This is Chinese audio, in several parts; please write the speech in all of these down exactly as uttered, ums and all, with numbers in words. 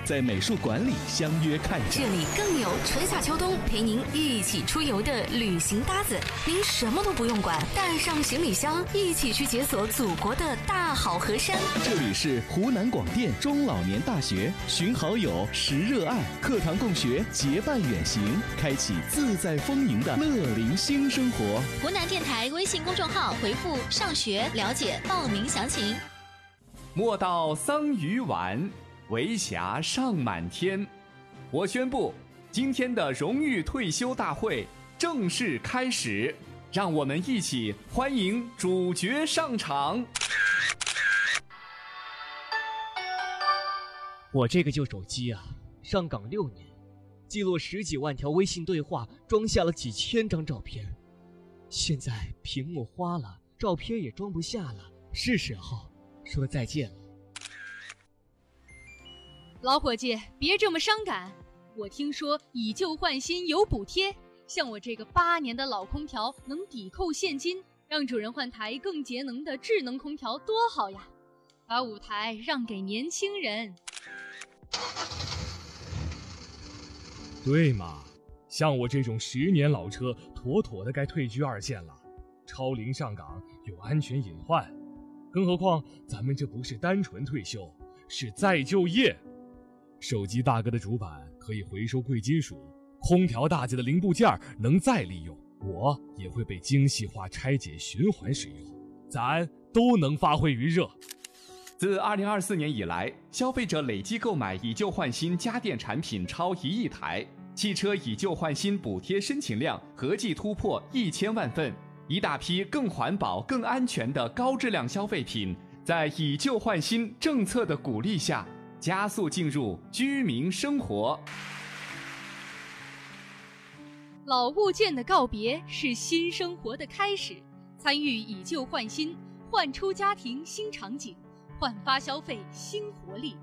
在美术馆里相约看展。 这里更有春夏秋冬陪您一起出游的旅行搭子，您什么都不用管，带上行李箱，一起去解锁祖国的大好河山。 这里是湖南广电中老年大学，寻好友，识热爱，课堂共学，结伴远行，开启自在丰盈的乐龄新生活。 湖南电台微信公众号回复上学了解报名详情。 莫道桑榆晚，为霞尚满天。我宣布，今天的荣誉退休大会正式开始，让我们一起欢迎主角上场。 我这个旧手机啊，上岗六年，记录十几万条微信对话，装下了几千张照片。现在屏幕花了，照片也装不下了，是时候说再见了。 老伙计，别这么伤感。我听说以旧换新有补贴，像我这个八年的老空调能抵扣现金，让主人换台更节能的智能空调多好呀！把舞台让给年轻人。 对嘛，像我这种十年老车，妥妥的该退居二线了。超龄上岗有安全隐患，更何况咱们这不是单纯退休，是再就业。手机大哥的主板可以回收贵金属，空调大姐的零部件能再利用，我也会被精细化拆解循环使用，咱都能发挥余热。 自二零二四年以来，消费者累计购买以旧换新家电产品超一亿台，汽车以旧换新补贴申请量合计突破一千万份，一大批更环保、更安全的高质量消费品，在以旧换新政策的鼓励下，加速进入居民生活。 老物件的告别是新生活的开始，参与以旧换新，焕出家庭新场景，焕发消费新活力。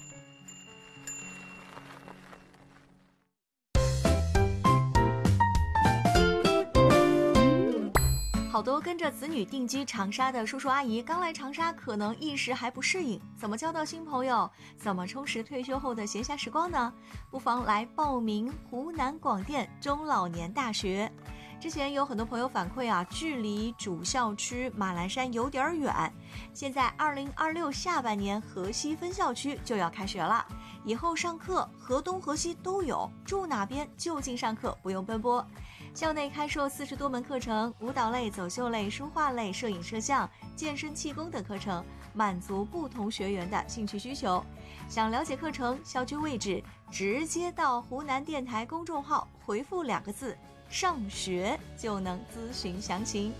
好多跟着子女定居长沙的叔叔阿姨刚来长沙，可能一时还不适应，怎么交到新朋友，怎么充实退休后的闲暇时光呢？不妨来报名湖南广电中老年大学。之前有很多朋友反馈啊，距离主校区马栏山有点远，现在二零二六下半年河西分校区就要开学了，以后上课河东河西都有，住哪边就近上课，不用奔波。校内开设四十多门课程，舞蹈类、走秀类、书画类、摄影摄像、健身气功等课程，满足不同学员的兴趣需求。想了解课程、校区位置，直接到湖南电台公众号回复两个字上学就能咨询详情。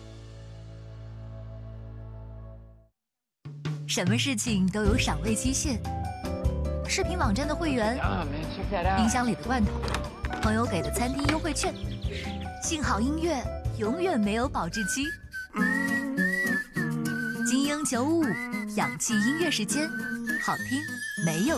什么事情都有赏味期限，视频网站的会员，冰箱里的罐头，朋友给的餐厅优惠券，幸好音乐永远没有保质期。精英九五五，氧气音乐时间，好听没有